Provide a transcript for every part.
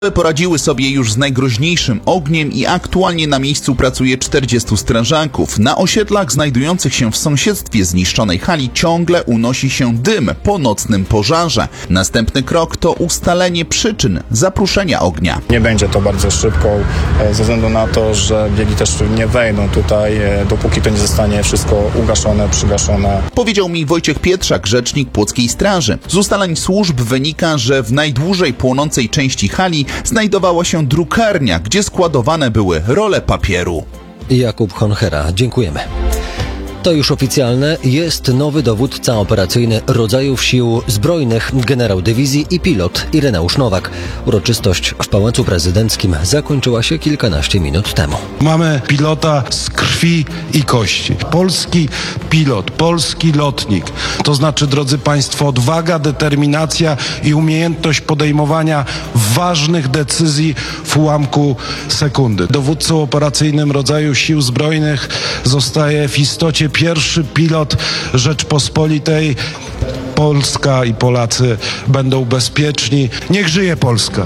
Poradziły sobie już z najgroźniejszym ogniem i aktualnie na miejscu pracuje 40 strażaków. Na osiedlach znajdujących się w sąsiedztwie zniszczonej hali ciągle unosi się dym po nocnym pożarze. Następny krok to ustalenie przyczyn zapruszenia ognia. Nie będzie to bardzo szybko, ze względu na to, że biegi też nie wejdą tutaj, dopóki to nie zostanie wszystko ugaszone, przygaszone. Powiedział mi Wojciech Pietrzak, rzecznik Płockiej Straży. Z ustaleń służb wynika, że w najdłużej płonącej części hali znajdowała się drukarnia, gdzie składowane były role papieru. Jakub Honchera, dziękujemy. To już oficjalne, jest nowy dowódca operacyjny rodzajów sił zbrojnych, generał dywizji i pilot Ireneusz Nowak. Uroczystość w Pałacu Prezydenckim zakończyła się kilkanaście minut temu. Mamy pilota z krwi i kości. Polski pilot, polski lotnik. To znaczy, drodzy Państwo, odwaga, determinacja i umiejętność podejmowania ważnych decyzji w ułamku sekundy. Dowódcą operacyjnym rodzaju sił zbrojnych zostaje w istocie pierwszy pilot Rzeczpospolitej. Polska i Polacy będą bezpieczni. Niech żyje Polska!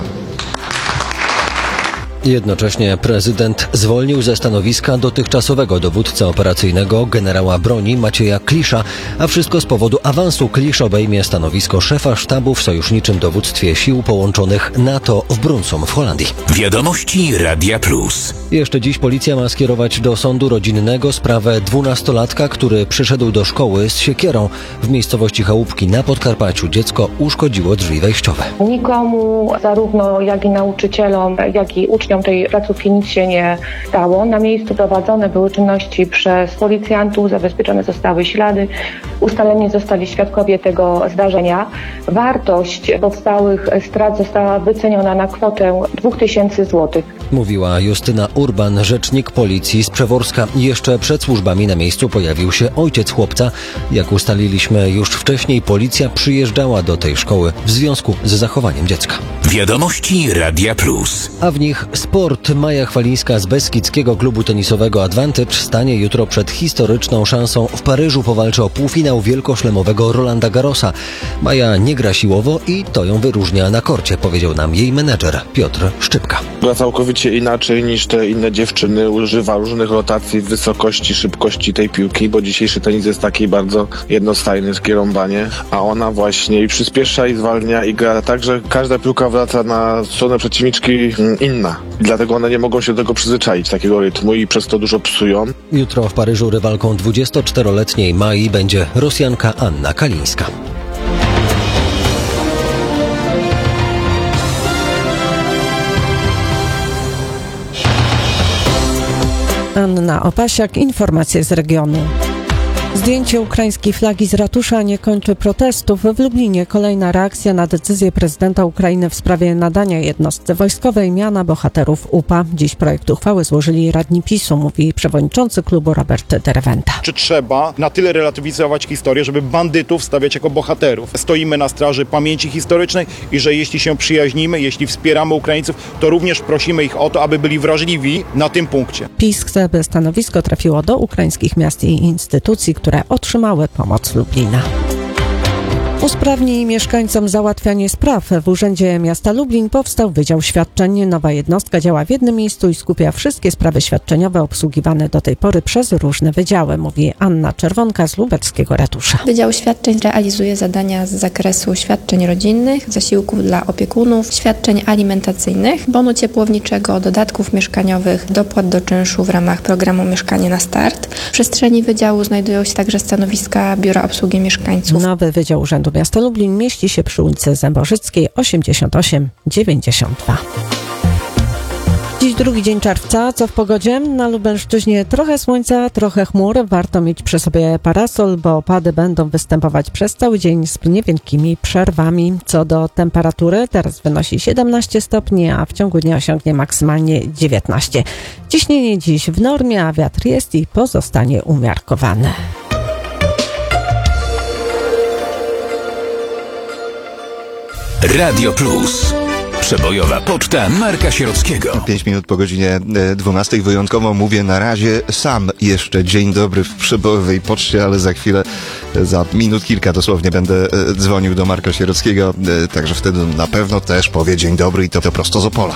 Jednocześnie prezydent zwolnił ze stanowiska dotychczasowego dowódcę operacyjnego generała broni Macieja Klisza, a wszystko z powodu awansu. Klisz obejmie stanowisko szefa sztabu w sojuszniczym dowództwie sił połączonych NATO w Brunssum w Holandii. Wiadomości Radia Plus. Jeszcze dziś policja ma skierować do sądu rodzinnego sprawę 12-latka, który przyszedł do szkoły z siekierą. W miejscowości Chałupki na Podkarpaciu dziecko uszkodziło drzwi wejściowe. Nikomu, zarówno jak i nauczycielom, jak i uczniom tej placówki nic się nie stało. Na miejscu prowadzone były czynności przez policjantów, zabezpieczone zostały ślady, ustaleni zostali świadkowie tego zdarzenia. Wartość powstałych strat została wyceniona na kwotę 2000 zł. Mówiła Justyna Urban, rzecznik policji z Przeworska. Jeszcze przed służbami na miejscu pojawił się ojciec chłopca. Jak ustaliliśmy już wcześniej, policja przyjeżdżała do tej szkoły w związku z zachowaniem dziecka. Wiadomości Radia Plus. A w nich sport. Maja Chwalińska z beskidzkiego klubu tenisowego Advantage stanie jutro przed historyczną szansą. W Paryżu powalczy o półfinał wielkoszlemowego Rolanda Garrosa. Maja nie gra siłowo i to ją wyróżnia na korcie, powiedział nam jej menedżer Piotr Szczypka. Gra całkowicie inaczej niż te inne dziewczyny. Używa różnych rotacji, wysokości, szybkości tej piłki, bo dzisiejszy tenis jest taki bardzo jednostajny, skierąbanie, a ona właśnie i przyspiesza i zwalnia i gra tak, że każda piłka wraca na stronę przeciwniczki inna. I dlatego one nie mogą się do tego przyzwyczaić, takiego rytmu, i przez to dużo psują. Jutro w Paryżu rywalką 24-letniej Mai będzie Rosjanka Anna Kalińska. Anna Opasiak, informacje z regionu. Zdjęcie ukraińskiej flagi z ratusza nie kończy protestów. W Lublinie kolejna reakcja na decyzję prezydenta Ukrainy w sprawie nadania jednostce wojskowej miana bohaterów UPA. Dziś projekt uchwały złożyli radni PiS-u, mówi przewodniczący klubu Robert Derewenta. Czy trzeba na tyle relatywizować historię, żeby bandytów stawiać jako bohaterów? Stoimy na straży pamięci historycznej i że jeśli się przyjaźnimy, jeśli wspieramy Ukraińców, to również prosimy ich o to, aby byli wrażliwi na tym punkcie. PiS chce, by stanowisko trafiło do ukraińskich miast i instytucji, które otrzymały pomoc Lublina. Usprawni mieszkańcom załatwianie spraw. W Urzędzie Miasta Lublin powstał Wydział Świadczeń. Nowa jednostka działa w jednym miejscu i skupia wszystkie sprawy świadczeniowe obsługiwane do tej pory przez różne wydziały, mówi Anna Czerwonka z lubelskiego ratusza. Wydział Świadczeń realizuje zadania z zakresu świadczeń rodzinnych, zasiłków dla opiekunów, świadczeń alimentacyjnych, bonu ciepłowniczego, dodatków mieszkaniowych, dopłat do czynszu w ramach programu Mieszkanie na Start. W przestrzeni wydziału znajdują się także stanowiska Biura Obsługi Mieszkańców. Nowy Wydział Urzędu Miasta Lublin mieści się przy ulicy Zębożyckiej 88-92. Dziś drugi dzień czerwca. Co w pogodzie? Na Lubelszczyźnie trochę słońca, trochę chmur. Warto mieć przy sobie parasol, bo opady będą występować przez cały dzień z niewielkimi przerwami. Co do temperatury, teraz wynosi 17 stopni, a w ciągu dnia osiągnie maksymalnie 19. Ciśnienie dziś w normie, a wiatr jest i pozostanie umiarkowany. Radio Plus. Przebojowa poczta Marka Sierockiego. 5 minut po godzinie 12 wyjątkowo mówię na razie sam jeszcze dzień dobry w przebojowej poczcie, ale za chwilę, za minut kilka dosłownie będę dzwonił do Marka Sierockiego, także wtedy na pewno też powie dzień dobry i to prosto z Opola.